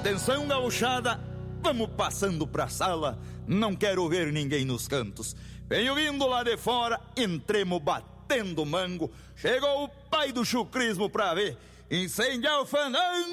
Atenção, gauchada, vamos passando pra sala, não quero ver ninguém nos cantos. Venho vindo lá de fora, entremos batendo mango. Chegou o pai do chucrismo pra ver incendiar o fandango